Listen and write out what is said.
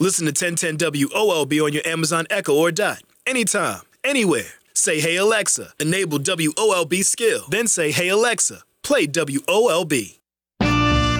Listen to 1010 WOLB on your Amazon Echo or Dot. Anytime, anywhere. Say, "Hey Alexa," enable WOLB skill. Then say, "Hey Alexa, play WOLB."